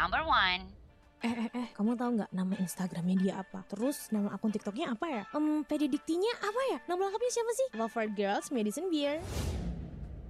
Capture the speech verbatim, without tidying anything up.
number one. Eh eh eh, kamu tahu nggak nama Instagramnya dia apa? Terus nama akun TikToknya apa ya? Um, P D Diktinya apa ya? Nama lengkapnya siapa sih? Lover Girls Madison Beer.